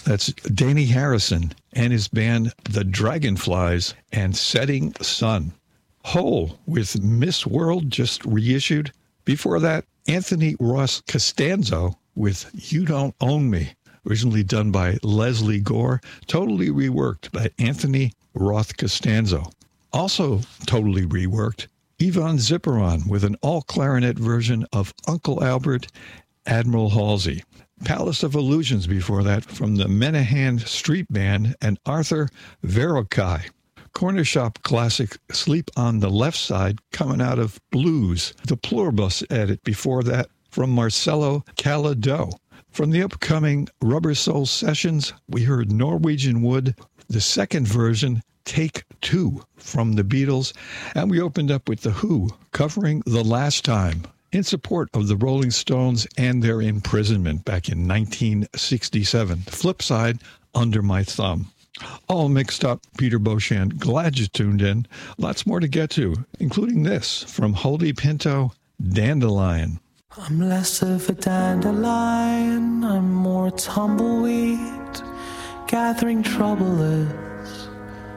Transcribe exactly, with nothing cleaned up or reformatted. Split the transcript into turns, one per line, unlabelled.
That's Danny Harrison and his band The Dragonflies and Setting Sun. Hole with Miss World just reissued. Before that, Anthony Ross Costanzo with You Don't Own Me, originally done by Leslie Gore, totally reworked by Anthony Roth Costanzo. Also totally reworked, Yvonne Zipperon with an all-clarinet version of Uncle Albert, Admiral Halsey. Palace of Illusions before that from the Menahan Street Band and Arthur Verocai. Corner Shop classic Sleep on the Left Side coming out of Blues. The Pluribus edit before that from Marcelo Calado. From the upcoming Rubber Soul Sessions, we heard Norwegian Wood, the second version, Take Two, from the Beatles, and we opened up with The Who, covering The Last Time, in support of the Rolling Stones and their imprisonment back in nineteen sixty-seven. Flip side, Under My Thumb. All mixed up, Peter Beauchamp. Glad you tuned in. Lots more to get to, including this from Holy Pinto, Dandelion.
I'm less of a dandelion, I'm more tumbleweed, gathering trouble at